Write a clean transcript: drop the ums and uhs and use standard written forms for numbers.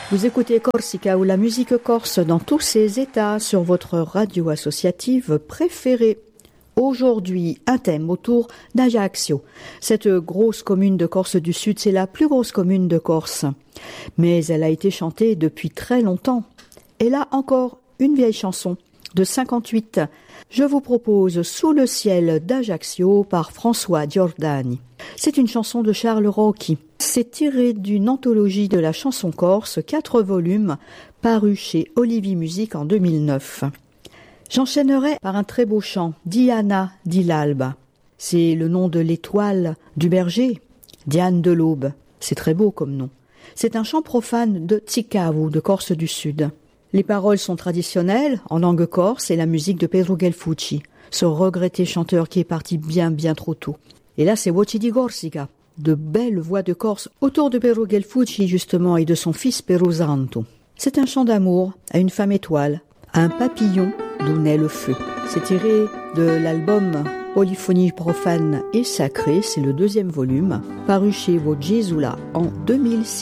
Vous écoutez Corsica ou la musique corse dans tous ses états sur votre radio associative préférée. Aujourd'hui, un thème autour d'Ajaccio. Cette grosse commune de Corse du Sud, c'est la plus grosse commune de Corse. Mais elle a été chantée depuis très longtemps. Et là encore, une vieille chanson de 58. Je vous propose Sous le ciel d'Ajaccio par François Giordani. C'est une chanson de Charles Rocchi. C'est tiré d'une anthologie de la chanson corse, 4 volumes, paru chez Olivier Musique en 2009. J'enchaînerai par un très beau chant, Diana di l'Alba. C'est le nom de l'étoile du berger, Diane de l'Aube. C'est très beau comme nom. C'est un chant profane de Tsikavu, de Corse du Sud. Les paroles sont traditionnelles, en langue corse, et la musique de Pedro Gelfucci, ce regretté chanteur qui est parti bien trop tôt. Et là, c'est Voci di Corsica, de belles voix de Corse, autour de Pedro Gelfucci, justement, et de son fils Pero Santo. C'est un chant d'amour à une femme étoile, à un papillon d'où naît le feu. C'est tiré de l'album Polyphonie profane et sacrée, c'est le 2e volume, paru chez Vogesula en 2006.